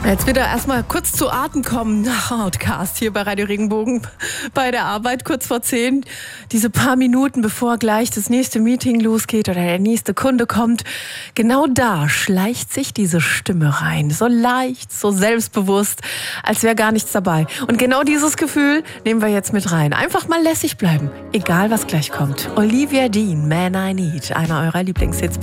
Jetzt wieder erstmal kurz zu Atem kommen. Outcast hier bei Radio Regenbogen bei der Arbeit, kurz vor 10. Diese paar Minuten, bevor gleich das nächste Meeting losgeht oder der nächste Kunde kommt. Genau da schleicht sich diese Stimme rein. So leicht, so selbstbewusst, als wäre gar nichts dabei. Und genau dieses Gefühl nehmen wir jetzt mit rein. Einfach mal lässig bleiben, egal was gleich kommt. Olivia Dean, Man I Need, einer eurer Lieblingshits.